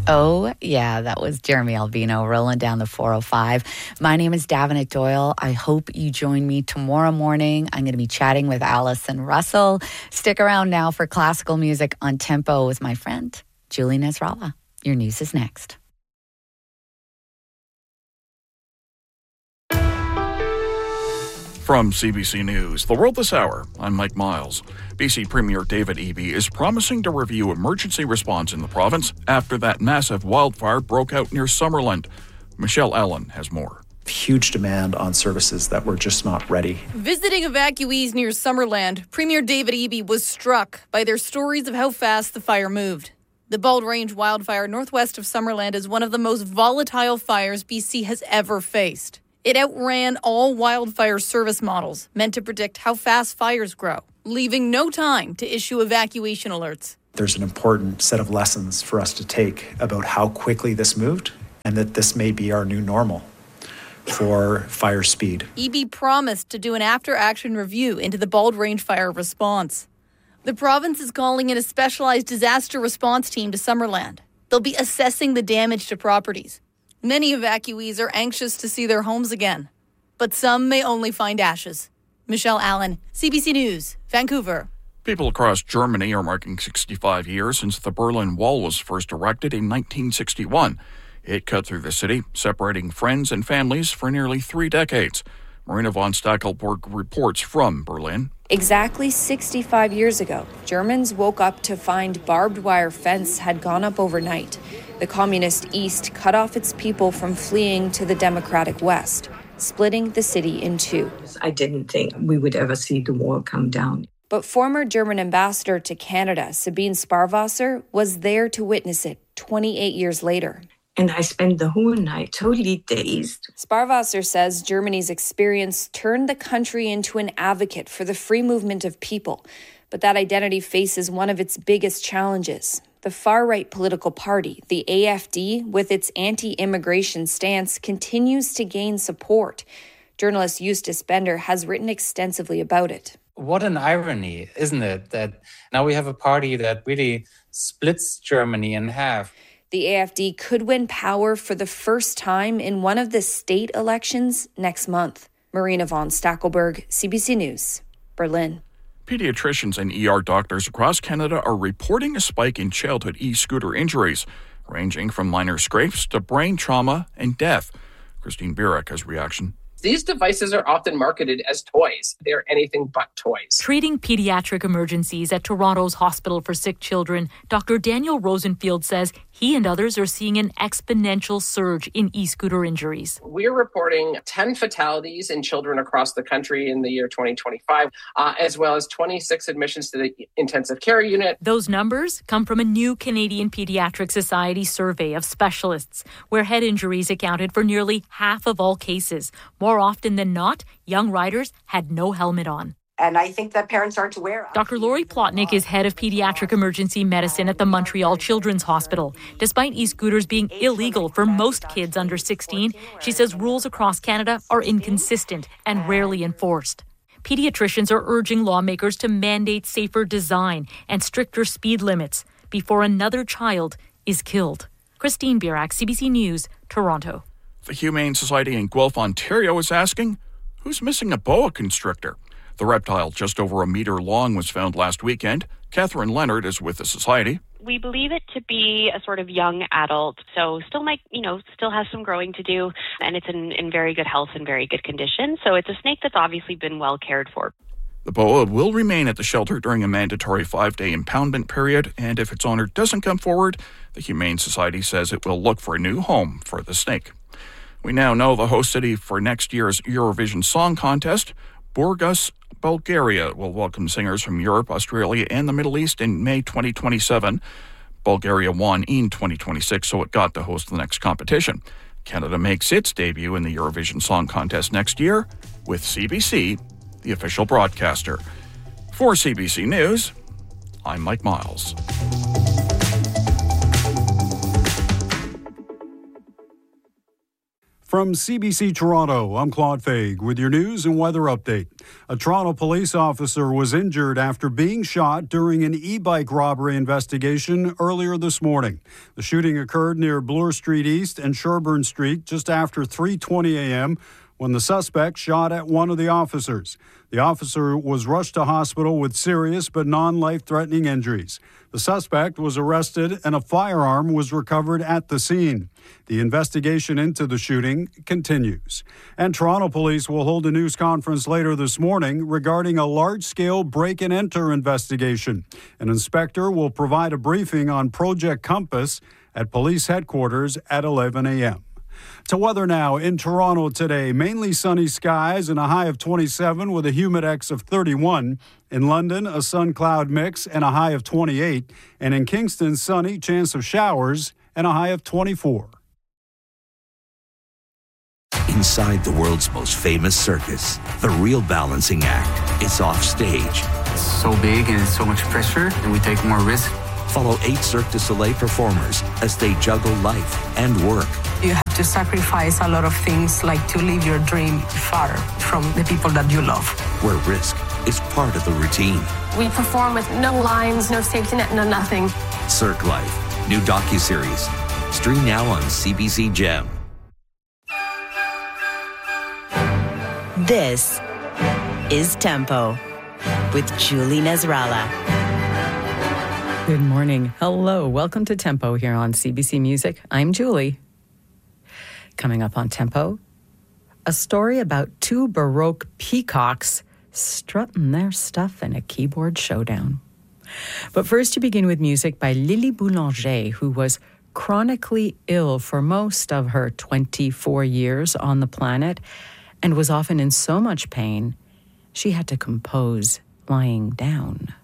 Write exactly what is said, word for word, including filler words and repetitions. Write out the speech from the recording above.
Oh, yeah, that was Jeremy Albino rolling down the four oh five. My name is Davenant Doyle. I hope you join me tomorrow morning. I'm going to be chatting with Allison Russell. Stick around now for classical music on Tempo with my friend, Julie Nasrallah. Your news is next. From C B C News, The World This Hour, I'm Mike Miles. B C Premier David Eby is promising to review emergency response in the province after that massive wildfire broke out near Summerland. Michelle Allen has more. Huge demand on services that were just not ready. Visiting evacuees near Summerland, Premier David Eby was struck by their stories of how fast the fire moved. The Bald Range wildfire northwest of Summerland is one of the most volatile fires B C has ever faced. It outran all wildfire service models meant to predict how fast fires grow, leaving no time to issue evacuation alerts. There's an important set of lessons for us to take about how quickly this moved and that this may be our new normal for fire speed. Eby promised to do an after-action review into the Bald Range fire response. The province is calling in a specialized disaster response team to Summerland. They'll be assessing the damage to properties. Many evacuees are anxious to see their homes again, but some may only find ashes. Michelle Allen, C B C News, Vancouver. People across Germany are marking sixty-five years since the Berlin Wall was first erected in nineteen sixty-one. It cut through the city, separating friends and families for nearly three decades. Marina von Stackelberg reports from Berlin. Exactly sixty-five years ago, Germans woke up to find barbed wire fence had gone up overnight. The communist East cut off its people from fleeing to the democratic West, splitting the city in two. I didn't think we would ever see the wall come down. But former German ambassador to Canada, Sabine Sparwasser, was there to witness it twenty-eight years later. And I spent the whole night totally dazed. Sparwasser says Germany's experience turned the country into an advocate for the free movement of people. But that identity faces one of its biggest challenges. The far-right political party, the A F D, with its anti-immigration stance, continues to gain support. Journalist Eustace Bender has written extensively about it. What an irony, isn't it, that now we have a party that really splits Germany in half. The A F D could win power for the first time in one of the state elections next month. Marina von Stackelberg, C B C News, Berlin. Pediatricians and E R doctors across Canada are reporting a spike in childhood e-scooter injuries, ranging from minor scrapes to brain trauma and death. Christine Birek has reaction. These devices are often marketed as toys. They're anything but toys. Treating pediatric emergencies at Toronto's Hospital for Sick Children, Doctor Daniel Rosenfield says he and others are seeing an exponential surge in e-scooter injuries. We're reporting ten fatalities in children across the country in the year twenty twenty-five, uh, as well as twenty-six admissions to the intensive care unit. Those numbers come from a new Canadian Pediatric Society survey of specialists, where head injuries accounted for nearly half of all cases. More often than not, young riders had no helmet on. And I think that parents aren't aware of. Doctor Lori Plotnick is head of pediatric emergency medicine at the Montreal Children's Hospital. Despite e-scooters being illegal for most kids under sixteen, she says rules across Canada are inconsistent and rarely enforced. Pediatricians are urging lawmakers to mandate safer design and stricter speed limits before another child is killed. Christine Birek, C B C News, Toronto. The Humane Society in Guelph, Ontario is asking, who's missing a boa constrictor? The reptile, just over a meter long, was found last weekend. Catherine Leonard is with the Society. We believe it to be a sort of young adult, so still might, you know, still has some growing to do, and it's in, in very good health and very good condition. So it's a snake that's obviously been well cared for. The boa will remain at the shelter during a mandatory five-day impoundment period, and if its owner doesn't come forward, the Humane Society says it will look for a new home for the snake. We now know the host city for next year's Eurovision Song Contest. Burgas, Bulgaria, will welcome singers from Europe, Australia, and the Middle East in May twenty twenty-seven. Bulgaria won in twenty twenty-six, so it got to host the next competition. Canada makes its debut in the Eurovision Song Contest next year with C B C, the official broadcaster. For C B C News, I'm Mike Miles. From C B C Toronto, I'm Claude Faig with your news and weather update. A Toronto police officer was injured after being shot during an e-bike robbery investigation earlier this morning. The shooting occurred near Bloor Street East and Sherbourne Street just after three twenty a.m. when the suspect shot at one of the officers. The officer was rushed to hospital with serious but non-life-threatening injuries. The suspect was arrested and a firearm was recovered at the scene. The investigation into the shooting continues. And Toronto police will hold a news conference later this morning regarding a large-scale break-and-enter investigation. An inspector will provide a briefing on Project Compass at police headquarters at eleven a.m. To weather now in Toronto today, mainly sunny skies and a high of twenty-seven with a humidex of thirty-one. In London, a sun-cloud mix and a high of twenty-eight. And in Kingston, sunny, chance of showers and a high of twenty-four. Inside the world's most famous circus, the real balancing act is off stage. It's so big and it's so much pressure, and we take more risk. Follow eight Cirque du Soleil performers as they juggle life and work. You have to sacrifice a lot of things, like to live your dream far from the people that you love. Where risk is part of the routine. We perform with no lines, no safety net, no nothing. Cirque Life, new docuseries. Stream now on C B C Gem. This is Tempo with Julie Nasrallah. Good morning. Hello. Welcome to Tempo here on C B C Music. I'm Julie. Coming up on Tempo, a story about two Baroque peacocks strutting their stuff in a keyboard showdown. But first, to begin with music by Lily Boulanger, who was chronically ill for most of her twenty-four years on the planet and was often in so much pain, she had to compose lying down.